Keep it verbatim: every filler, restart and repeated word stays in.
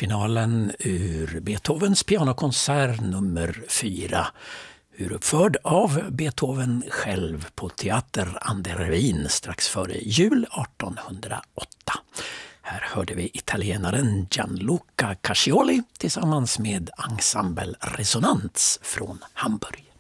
finalen ur Beethovens pianokonsert nummer fyra, uruppförd av Beethoven själv på Teater an der Wien strax före jul artonhundraåtta. Här hörde vi italienaren Gianluca Cascioli tillsammans med Ensemble Resonans från Hamburg.